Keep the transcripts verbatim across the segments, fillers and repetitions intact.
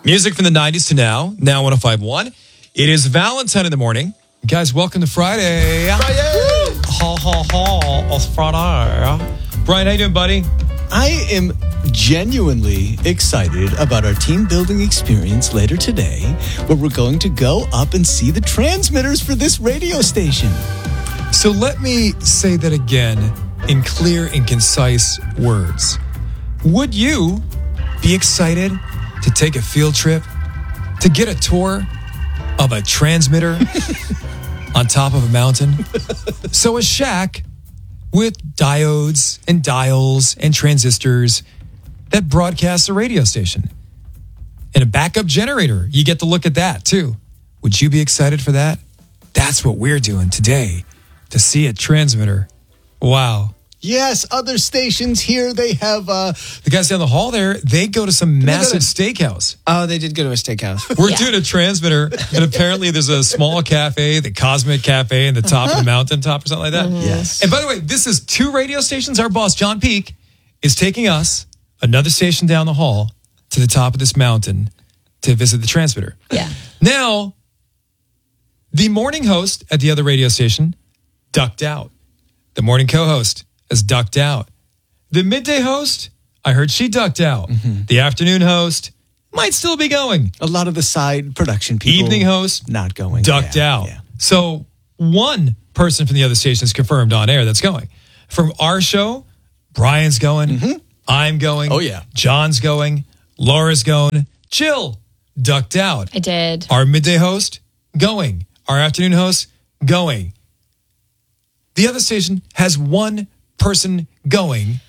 Music from the nineties to now, now one oh five point one. It is Valentine in the morning. Guys, welcome to Friday. Friday! Ha, ha, ha. It's Friday. Brian, how you doing, buddy? I am genuinely excited about our team building experience later today, where we're going to go up and see the transmitters for this radio station. So let me say that again in clear and concise words. Would you be excited to take a field trip, to get a tour of a transmitter on top of a mountain? So a shack with diodes and dials and transistors that broadcasts a radio station. And a backup generator. You get to look at that too. Would you be excited for that? That's what we're doing today, to see a transmitter. Wow. Yes, other stations here, they have... Uh, the guys down the hall there, they go to some massive to, steakhouse. Oh, they did go to a steakhouse. We're yeah. doing a transmitter, and apparently there's a small cafe, the Cosmic Cafe, in the top uh-huh. of the mountaintop or something like that. Mm-hmm. Yes. And by the way, this is two radio stations. Our boss, John Peak, is taking us, another station down the hall, to the top of this mountain to visit the transmitter. Yeah. Now, the morning host at the other radio station ducked out. The morning co-host has ducked out. The midday host, I heard she ducked out. Mm-hmm. The afternoon host might still be going. A lot of the side production people. Evening host, not going. Ducked yeah, out. Yeah. So one person from the other station is confirmed on air that's going. From our show, Brian's going. Mm-hmm. I'm going. Oh, yeah. John's going. Laura's going. Jill ducked out. I did. Our midday host, going. Our afternoon host, going. The other station has one person going,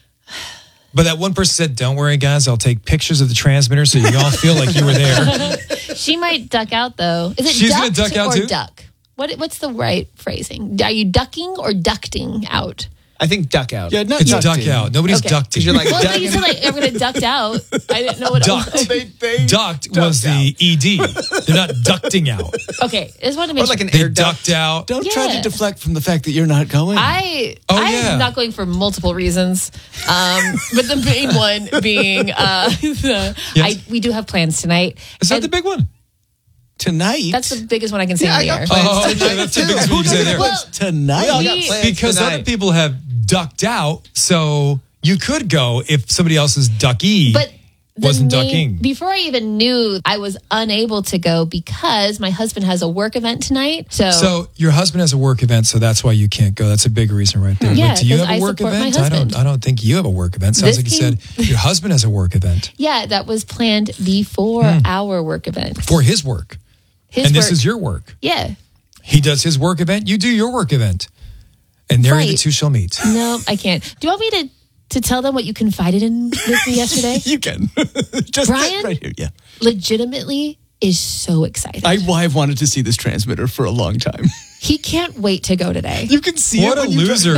but that one person said, don't worry, guys, I'll take pictures of the transmitter so you all feel like you were there. She might duck out, though. Is it She's going to duck out, or too? duck? What, what's the right phrasing? Are you ducking or ducting out? I think duck out. Yeah, not it's ducking. duck out. Nobody's okay. ducting. You're like, well, you said like, I'm going to duck out. I didn't know what ducked. it was. they, they ducked was the out. E D. They're not ducting out. Okay, I just want to make or like sure. an They air duct. ducked out. Don't Yeah. try to deflect from the fact that you're not going. I, Oh, I'm yeah. not going for multiple reasons, um, but the main one being uh, the, Yes. I, we do have plans tonight. Is that And the big one? Tonight? That's the biggest one I can say Yeah, in the I air. got plans Oh, tonight okay, that's the too. biggest one you can say there. Well, Tonight? We all got We- plans Because tonight. other people have ducked out, so you could go if somebody else's ducky But the wasn't main- ducking. Before I even knew, I was unable to go because my husband has a work event tonight. So, So your husband has a work event, so that's why you can't go. That's a big reason right there. Yeah, but do you 'cause have a I work support my event? I husband. don't I don't think you have a work event. Sounds This like you team- said your husband has a work event yeah, that was planned before our work event. for his work. His and this work, is your work. yeah. He does his work event, you do your work event. And there the Right. two shall meet. No, I can't. Do you want me to, to tell them what you confided in with me yesterday? You can. Just Brian? right here, yeah. Legitimately is so excited. I, well, I've wanted to see this transmitter for a long time. he can't wait to go today. You can see What it a when you loser.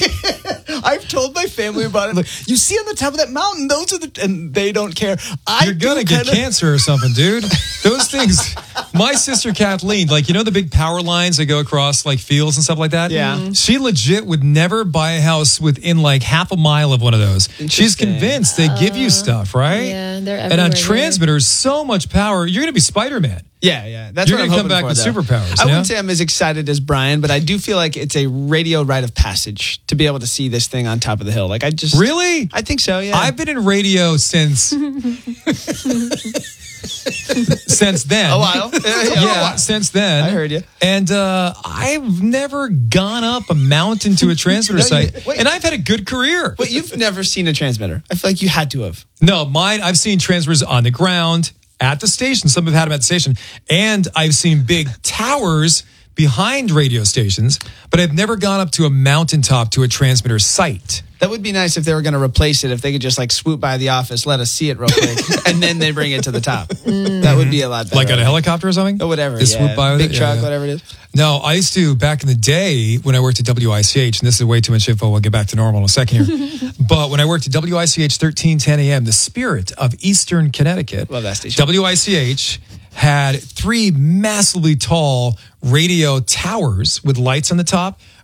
drive- I've told my family about it. Like, you see on the top of that mountain, those are the, and they don't care. I You're gonna do get kinda- cancer or something, dude. Those things. My sister Kathleen, like you know the big power lines that go across like fields and stuff like that. Yeah. Mhm. She legit would never buy a house within like half a mile of one of those. She's Interesting. convinced they give you stuff, right? yeah, they're And on everywhere. transmitters, so much power. You're gonna be Spider-Man. Yeah, yeah. That's You're what I'm gonna come hoping back for, with though. superpowers, I yeah? wouldn't say I'm as excited as Brian, but I do feel like it's a radio rite of passage to be able to see this thing on top of the hill. Like I just Really? I think so, yeah. I've been in radio since since then. a while. Yeah, Yeah, since then. I heard you. And uh, I've never gone up a mountain to a transmitter No, you- site, wait. and I've had a good career. But you've never seen a transmitter. I feel like you had to have. No, mine, I've seen transmitters on the ground, at the station. Some have had them at the station. And I've seen big towers behind radio stations, but I've never gone up to a mountaintop to a transmitter site. That would be nice if they were going to replace it, if they could just like swoop by the office, let us see it real quick, and then they bring it to the top. That would be a lot better. Like on a helicopter or something? Or whatever. They yeah. swoop by with Big it? truck, Yeah. whatever it is. No, I used to, back in the day, when I worked at W I C H, and this is way too much info, we'll get back to normal in a second here. But when I worked at W I C H thirteen ten a.m., the spirit of Eastern Connecticut, Love that station. W I C H had three massively tall radio towers with lights on the top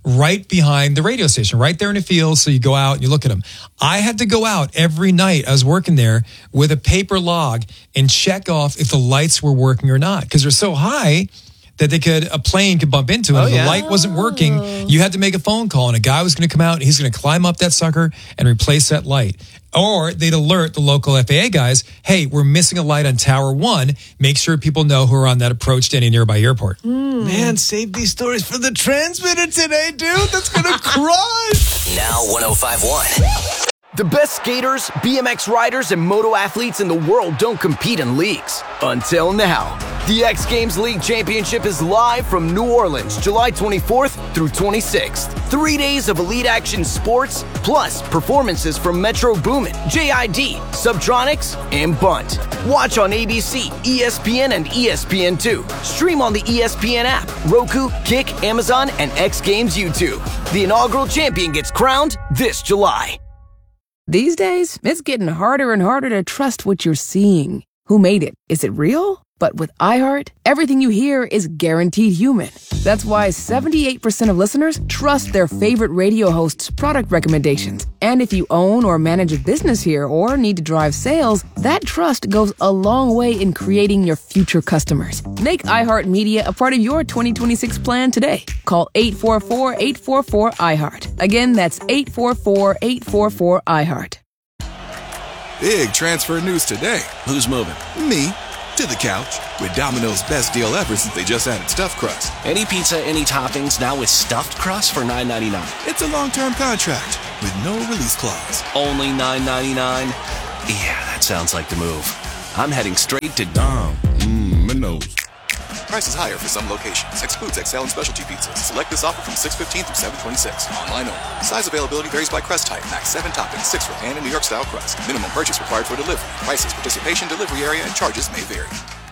right behind the radio station, right there in the field. So you go out and you look at them. I had to go out every night. I was working there with a paper log and check off if the lights were working or not, because they're so high that they could a plane could bump into it. Oh, if yeah. the light wasn't working, you had to make a phone call, and a guy was going to come out and he's going to climb up that sucker and replace that light. Or they'd alert the local F A A guys, hey, we're missing a light on Tower One. Make sure people know who are on that approach to any nearby airport. Mm. Man, save these stories for the transmitter today, dude. That's going to crush. Now one oh five point one. The best skaters, B M X riders, and moto athletes in the world don't compete in leagues. Until now. The X Games League Championship is live from New Orleans, July twenty-fourth through twenty-sixth. Three days of elite action sports, plus performances from Metro Boomin, J I D, Subtronics, and Bunt. Watch on A B C, E S P N, and E S P N two. Stream on the E S P N app, Roku, Kick, Amazon, and X Games YouTube. The inaugural champion gets crowned this July. These days, it's getting harder and harder to trust what you're seeing. Who made it? Is it real? But with iHeart, everything you hear is guaranteed human. That's why seventy-eight percent of listeners trust their favorite radio hosts' product recommendations. And if you own or manage a business here or need to drive sales, that trust goes a long way in creating your future customers. Make iHeart Media a part of your twenty twenty-six plan today. Call eight four four, eight four four, iHeart. Again, that's eight four four, eight four four, iHeart. Big transfer news today. Who's moving? Me. To the couch with Domino's best deal ever since they just added stuffed crust. Any pizza, any toppings, now with stuffed crust for nine ninety-nine. It's a long-term contract with no release clause. Only nine ninety-nine? Yeah, that sounds like the move. I'm heading straight to Dom. Mmm, Minos. Price is higher for some locations. Excludes X L and specialty pizzas. Select this offer from six fifteen through seven twenty-six. Online only. Size availability varies by crust type. Max seven toppings, six for pan and New York style crust. Minimum purchase required for delivery. Prices, participation, delivery area, and charges may vary.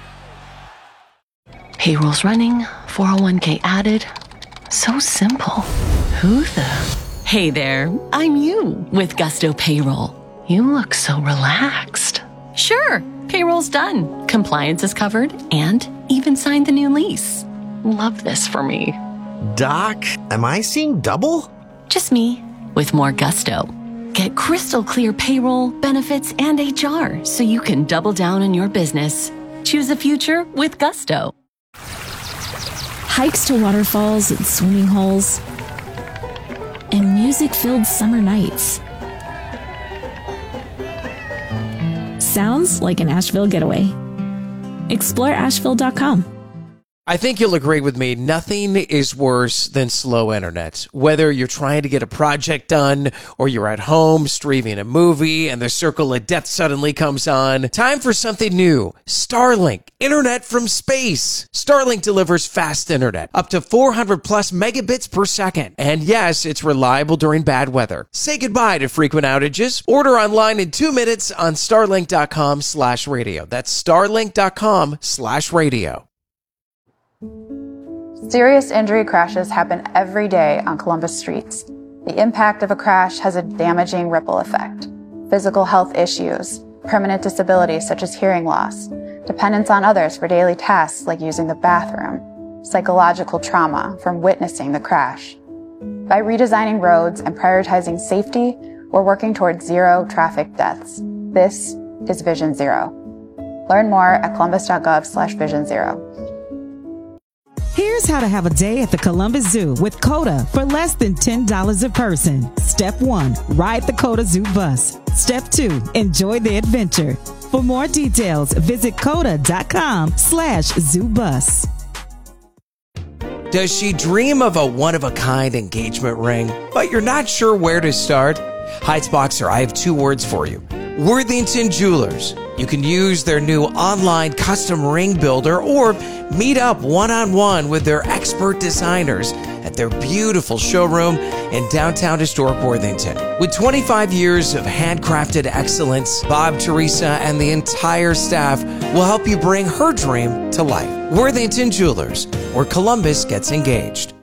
Payroll's running, four oh one k added. So simple. Who the? Hey there, I'm you with Gusto Payroll. You look so relaxed. Sure, payroll's done. Compliance is covered and even signed the new lease. Love this for me. Doc, am I seeing double? Just me with more gusto. Get crystal clear payroll, benefits, and H R so you can double down on your business. Choose a future with Gusto. Hikes to waterfalls and swimming holes, and music-filled summer nights. Sounds like an Asheville getaway. Explore asheville dot com. I think you'll agree with me. Nothing is worse than slow internet. Whether you're trying to get a project done or you're at home streaming a movie and the circle of death suddenly comes on. Time for something new. Starlink. Internet from space. Starlink delivers fast internet. Up to four hundred plus megabits per second. And yes, it's reliable during bad weather. Say goodbye to frequent outages. Order online in two minutes on starlink.com slash radio. That's starlink.com slash radio. Serious injury crashes happen every day on Columbus streets. The impact of a crash has a damaging ripple effect. Physical health issues, permanent disabilities such as hearing loss, dependence on others for daily tasks like using the bathroom, psychological trauma from witnessing the crash. By redesigning roads and prioritizing safety, we're working towards zero traffic deaths. This is Vision Zero. Learn more at columbus.gov slash vision zero. Here's how to have a day at the Columbus Zoo with COTA for less than ten dollars a person. Step one, ride the COTA Zoo bus. Step two, enjoy the adventure. For more details, visit COTA.com slash zoo bus. Does she dream of a one-of-a-kind engagement ring, but you're not sure where to start? Heights Boxer, I have two words for you. Worthington Jewelers. You can use their new online custom ring builder or meet up one-on-one with their expert designers at their beautiful showroom in downtown historic Worthington. With twenty-five years of handcrafted excellence, Bob, Teresa, and the entire staff will help you bring her dream to life. Worthington Jewelers, where Columbus gets engaged.